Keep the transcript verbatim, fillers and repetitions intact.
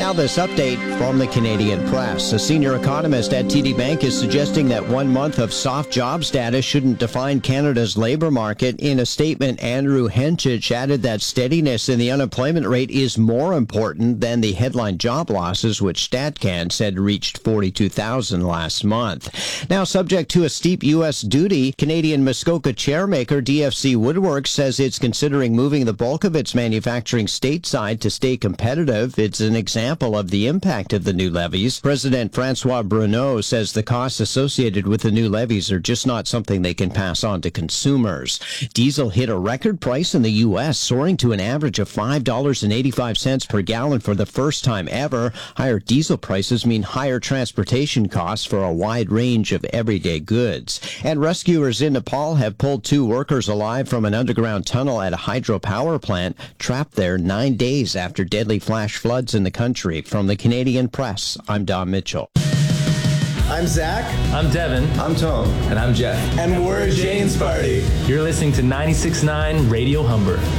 now this update from the Canadian Press. A senior economist at T D Bank is suggesting that one month of soft job status shouldn't define Canada's labor market. In a statement, Andrew Henchich added that steadiness in the unemployment rate is more important than the headline job losses, which StatCan said reached forty-two thousand last month. Now, subject to a steep U S duty, Canadian Muskoka chairmaker D F C Woodworks says it's considering moving the bulk of its manufacturing stateside to stay competitive. It's an example of the impact of the new levies. President Francois Bruneau says the costs associated with the new levies are just not something they can pass on to consumers. Diesel hit a record price in the U S, soaring to an average of five dollars and eighty-five cents per gallon for the first time ever. Higher diesel prices mean higher transportation costs for a wide range of everyday goods. And rescuers in Nepal have pulled two workers alive from an underground tunnel at a hydropower plant, trapped there nine days after deadly flash floods in the country. From the Canadian Press, I'm Don Mitchell. I'm Zach. I'm Devin. I'm Tom. And I'm Jeff. And we're Jane's Party. You're listening to ninety-six point nine Radio Humber.